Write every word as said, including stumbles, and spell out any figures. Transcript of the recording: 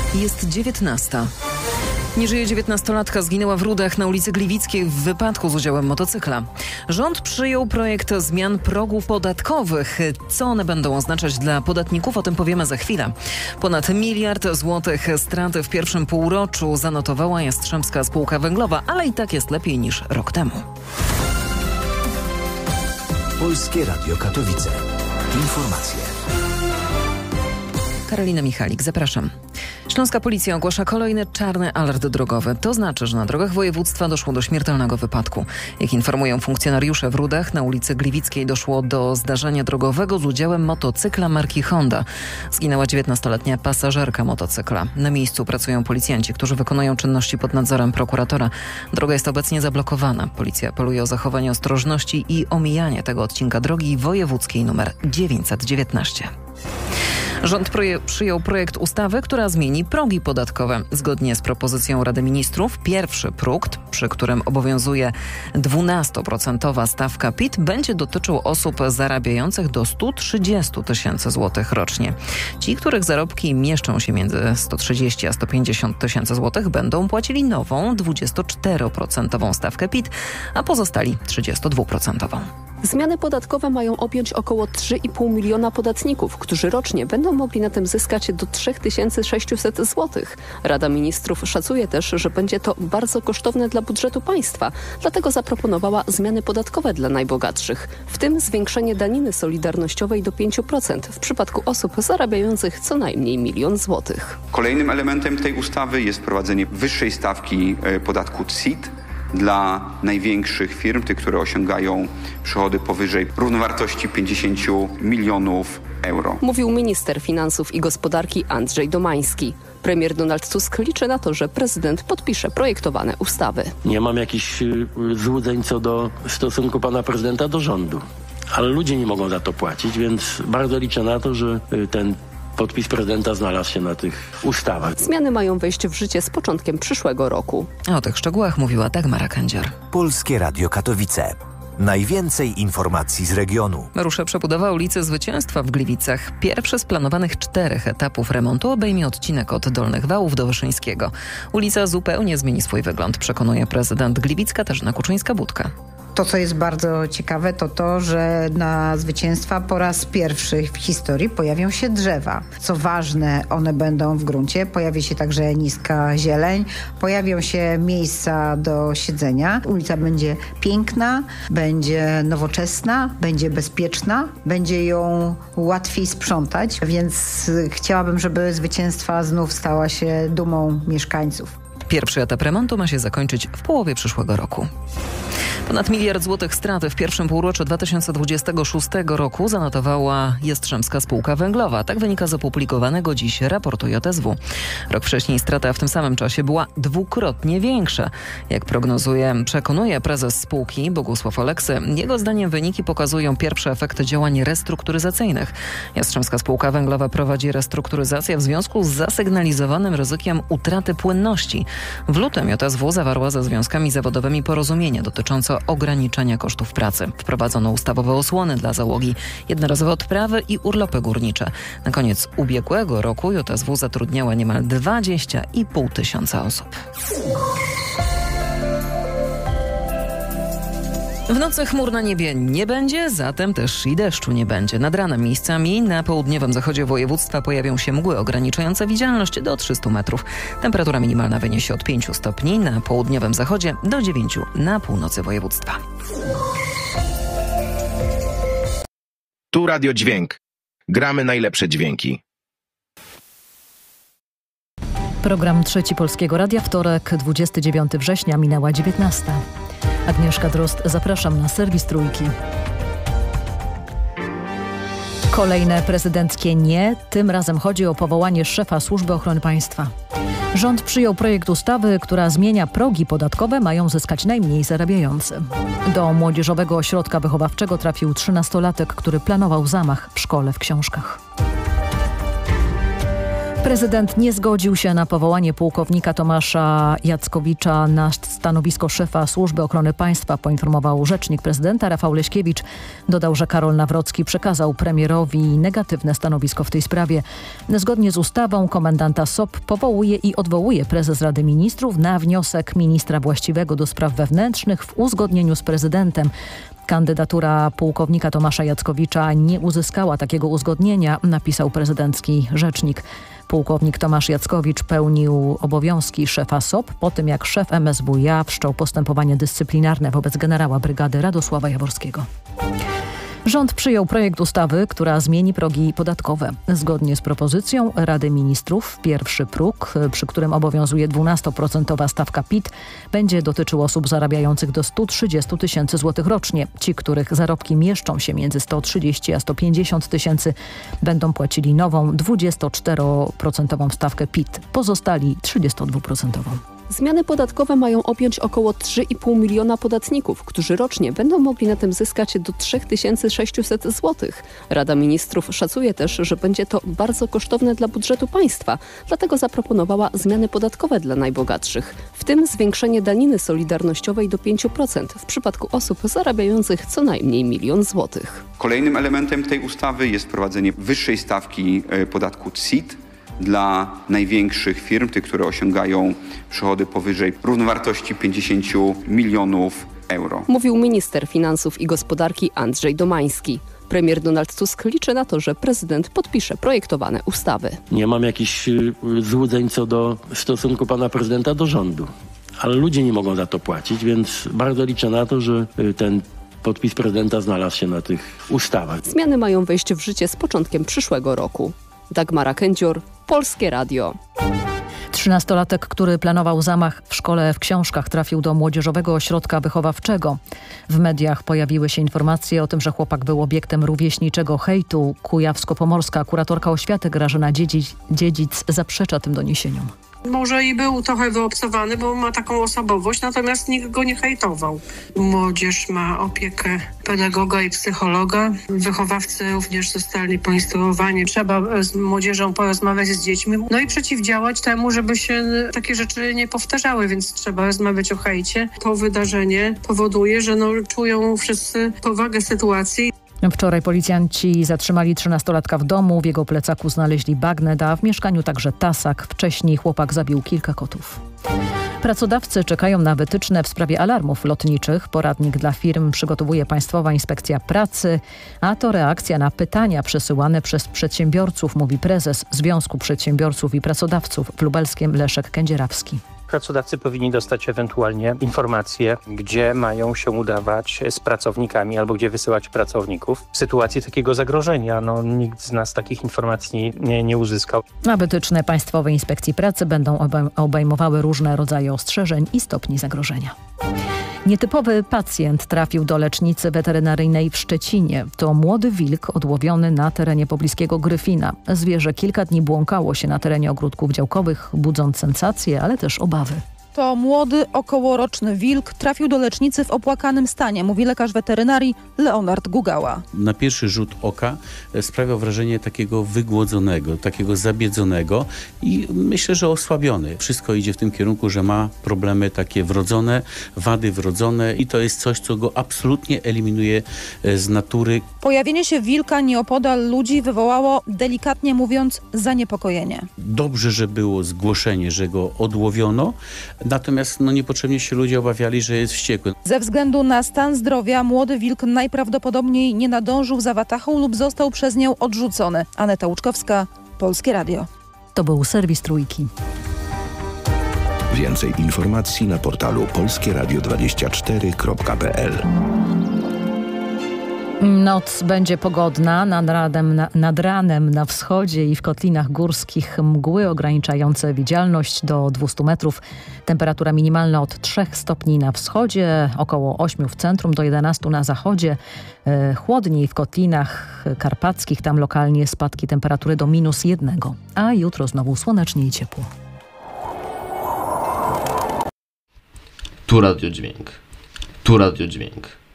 Jest dziewiętnasta. Nie żyje dziewiętnastolatka, zginęła w Rudach na ulicy Gliwickiej w wypadku z udziałem motocykla. Rząd przyjął projekt zmian progów podatkowych. Co one będą oznaczać dla podatników, o tym powiemy za chwilę. Ponad miliard złotych straty w pierwszym półroczu zanotowała Jastrzębska Spółka Węglowa, ale i tak jest lepiej niż rok temu. Polskie Radio Katowice. Informacje. Karolina Michalik, zapraszam. Śląska Policja ogłasza kolejny czarny alert drogowy. To znaczy, że na drogach województwa doszło do śmiertelnego wypadku. Jak informują funkcjonariusze w Rudach, na ulicy Gliwickiej doszło do zdarzenia drogowego z udziałem motocykla marki Honda. Zginęła dziewiętnastoletnia pasażerka motocykla. Na miejscu pracują policjanci, którzy wykonują czynności pod nadzorem prokuratora. Droga jest obecnie zablokowana. Policja apeluje o zachowanie ostrożności i omijanie tego odcinka drogi wojewódzkiej nr dziewięćset dziewiętnaście. Rząd proje- przyjął projekt ustawy, która zmieni progi podatkowe. Zgodnie z propozycją Rady Ministrów, pierwszy próg, przy którym obowiązuje dwunastoprocentowa stawka P I T, będzie dotyczył osób zarabiających do sto trzydzieści tysięcy złotych rocznie. Ci, których zarobki mieszczą się między sto trzydzieści a sto pięćdziesiąt tysięcy złotych, będą płacili nową dwudziestoczteroprocentową stawkę P I T, a pozostali trzydziestodwuprocentową. Zmiany podatkowe mają objąć około trzy i pół miliona podatników, którzy rocznie będą mogli na tym zyskać do trzy tysiące sześćset złotych. Rada Ministrów szacuje też, że będzie to bardzo kosztowne dla budżetu państwa, dlatego zaproponowała zmiany podatkowe dla najbogatszych, w tym zwiększenie daniny solidarnościowej do pięć procent w przypadku osób zarabiających co najmniej milion złotych. Kolejnym elementem tej ustawy jest wprowadzenie wyższej stawki podatku C I T dla największych firm, tych, które osiągają przychody powyżej równowartości pięćdziesiąt milionów euro. Mówił minister finansów i gospodarki Andrzej Domański. Premier Donald Tusk liczy na to, że prezydent podpisze projektowane ustawy. Nie mam jakichś złudzeń co do stosunku pana prezydenta do rządu, ale ludzie nie mogą za to płacić, więc bardzo liczę na to, że ten podpis prezydenta znalazł się na tych ustawach. Zmiany mają wejść w życie z początkiem przyszłego roku. O tych szczegółach mówiła Dagmara Kędzior. Polskie Radio Katowice. Najwięcej informacji z regionu. Rusza przebudowa ulicy Zwycięstwa w Gliwicach. Pierwszy z planowanych czterech etapów remontu obejmie odcinek od Dolnych Wałów do Wyszyńskiego. Ulica zupełnie zmieni swój wygląd, przekonuje prezydent Gliwic Katarzyna Kuczyńska-Budka. To, co jest bardzo ciekawe, to to, że na Zwycięstwa po raz pierwszy w historii pojawią się drzewa. Co ważne, one będą w gruncie. Pojawi się także niska zieleń, pojawią się miejsca do siedzenia. Ulica będzie piękna, będzie nowoczesna, będzie bezpieczna, będzie ją łatwiej sprzątać, więc chciałabym, żeby Zwycięstwa znów stała się dumą mieszkańców. Pierwszy etap remontu ma się zakończyć w połowie przyszłego roku. Ponad miliard złotych straty w pierwszym półroczu dwa tysiące dwudziestego szóstego roku zanotowała Jastrzębska Spółka Węglowa. Tak wynika z opublikowanego dziś raportu J S W. Rok wcześniej strata w tym samym czasie była dwukrotnie większa. Jak prognozuje, przekonuje prezes spółki Bogusław Oleksy, jego zdaniem wyniki pokazują pierwsze efekty działań restrukturyzacyjnych. Jastrzębska Spółka Węglowa prowadzi restrukturyzację w związku z zasygnalizowanym ryzykiem utraty płynności. W lutym J S W zawarła ze związkami zawodowymi porozumienie dotyczące ograniczenia kosztów pracy. Wprowadzono ustawowe osłony dla załogi, jednorazowe odprawy i urlopy górnicze. Na koniec ubiegłego roku J S W zatrudniała niemal dwadzieścia i pół tysiąca osób. W nocy chmur na niebie nie będzie, zatem też i deszczu nie będzie. Nad ranem miejscami na południowym zachodzie województwa pojawią się mgły ograniczające widzialność do trzystu metrów. Temperatura minimalna wyniesie od pięciu stopni na południowym zachodzie do dziewięciu na północy województwa. Tu Radio Dźwięk. Gramy najlepsze dźwięki. Program Trzeci Polskiego Radia, wtorek, dwudziestego dziewiątego września, minęła dziewiętnasta. Agnieszka Drozd, zapraszam na serwis Trójki. Kolejne prezydenckie nie. Tym razem chodzi o powołanie szefa Służby Ochrony Państwa. Rząd przyjął projekt ustawy, która zmienia progi podatkowe, mają zyskać najmniej zarabiający. Do młodzieżowego ośrodka wychowawczego trafił trzynastolatek, który planował zamach w szkole w Książkach. Prezydent nie zgodził się na powołanie pułkownika Tomasza Jackowicza na stanowisko szefa Służby Ochrony Państwa, poinformował rzecznik prezydenta Rafał Leśkiewicz. Dodał, że Karol Nawrocki przekazał premierowi negatywne stanowisko w tej sprawie. Zgodnie z ustawą komendanta S O P powołuje i odwołuje prezes Rady Ministrów na wniosek ministra właściwego do spraw wewnętrznych w uzgodnieniu z prezydentem. Kandydatura pułkownika Tomasza Jackowicza nie uzyskała takiego uzgodnienia, napisał prezydencki rzecznik. Pułkownik Tomasz Jackowicz pełnił obowiązki szefa S O P po tym, jak szef M S W iA wszczął postępowanie dyscyplinarne wobec generała brygady Radosława Jaworskiego. Rząd przyjął projekt ustawy, która zmieni progi podatkowe. Zgodnie z propozycją Rady Ministrów pierwszy próg, przy którym obowiązuje dwunastoprocentowa stawka P I T, będzie dotyczył osób zarabiających do stu trzydziestu tysięcy złotych rocznie. Ci, których zarobki mieszczą się między sto trzydzieści a sto pięćdziesiąt tysięcy, będą płacili nową dwudziestoczteroprocentową stawkę P I T. Pozostali trzydziestodwuprocentową. Zmiany podatkowe mają objąć około trzy i pół miliona podatników, którzy rocznie będą mogli na tym zyskać do trzy tysiące sześćset złotych. Rada Ministrów szacuje też, że będzie to bardzo kosztowne dla budżetu państwa, dlatego zaproponowała zmiany podatkowe dla najbogatszych, w tym zwiększenie daniny solidarnościowej do pięciu procent w przypadku osób zarabiających co najmniej milion złotych. Kolejnym elementem tej ustawy jest wprowadzenie wyższej stawki podatku C I T dla największych firm, tych, które osiągają przychody powyżej równowartości pięćdziesięciu milionów euro. Mówił minister finansów i gospodarki Andrzej Domański. Premier Donald Tusk liczy na to, że prezydent podpisze projektowane ustawy. Nie mam jakichś złudzeń co do stosunku pana prezydenta do rządu, ale ludzie nie mogą za to płacić, więc bardzo liczę na to, że ten podpis prezydenta znalazł się na tych ustawach. Zmiany mają wejść w życie z początkiem przyszłego roku. Dagmara Kędzior, Polskie Radio. Trzynastolatek, który planował zamach w szkole w Książkach, trafił do młodzieżowego ośrodka wychowawczego. W mediach pojawiły się informacje o tym, że chłopak był obiektem rówieśniczego hejtu. Kujawsko-Pomorska kuratorka oświaty Grażyna Dziedzic, Dziedzic zaprzecza tym doniesieniom. Może i był trochę wyobcowany, bo ma taką osobowość, natomiast nikt go nie hejtował. Młodzież ma opiekę pedagoga i psychologa. Wychowawcy również zostali poinstruowani. Trzeba z młodzieżą porozmawiać, z dziećmi, no i przeciwdziałać temu, żeby się takie rzeczy nie powtarzały, więc trzeba rozmawiać o hejcie. To wydarzenie powoduje, że no, czują wszyscy powagę sytuacji. Wczoraj policjanci zatrzymali trzynastolatka w domu. W jego plecaku znaleźli bagnet, a w mieszkaniu także tasak. Wcześniej chłopak zabił kilka kotów. Pracodawcy czekają na wytyczne w sprawie alarmów lotniczych. Poradnik dla firm przygotowuje Państwowa Inspekcja Pracy, a to reakcja na pytania przesyłane przez przedsiębiorców, mówi prezes Związku Przedsiębiorców i Pracodawców w Lubelskiem Leszek Kędzierawski. Pracodawcy powinni dostać ewentualnie informacje, gdzie mają się udawać z pracownikami albo gdzie wysyłać pracowników w sytuacji takiego zagrożenia. No, nikt z nas takich informacji nie, nie uzyskał. A wytyczne Państwowej Inspekcji Pracy będą obejmowały różne rodzaje ostrzeżeń i stopni zagrożenia. Nietypowy pacjent trafił do lecznicy weterynaryjnej w Szczecinie. To młody wilk odłowiony na terenie pobliskiego Gryfina. Zwierzę kilka dni błąkało się na terenie ogródków działkowych, budząc sensacje, ale też obawy. To młody, okołoroczny wilk trafił do lecznicy w opłakanym stanie, mówi lekarz weterynarii Leonard Gugała. Na pierwszy rzut oka sprawia wrażenie takiego wygłodzonego, takiego zabiedzonego i myślę, że osłabiony. Wszystko idzie w tym kierunku, że ma problemy takie wrodzone, wady wrodzone i to jest coś, co go absolutnie eliminuje z natury. Pojawienie się wilka nieopodal ludzi wywołało, delikatnie mówiąc, zaniepokojenie. Dobrze, że było zgłoszenie, że go odłowiono. Natomiast no, niepotrzebnie się ludzie obawiali, że jest wściekły. Ze względu na stan zdrowia młody wilk najprawdopodobniej nie nadążył za watachą lub został przez nią odrzucony. Aneta Łuczkowska, Polskie Radio. To był serwis Trójki. Więcej informacji na portalu polskie radio dwadzieścia cztery kropka p l. Noc będzie pogodna, nad ranem, na, nad ranem na wschodzie i w kotlinach górskich mgły ograniczające widzialność do dwustu metrów. Temperatura minimalna od trzech stopni na wschodzie, około ośmiu w centrum, do jedenastu na zachodzie. E, chłodniej w kotlinach karpackich, tam lokalnie spadki temperatury do minus jednego. A jutro znowu słonecznie i ciepło. Tu Radio Dźwięk. Tu Radio Dźwięk.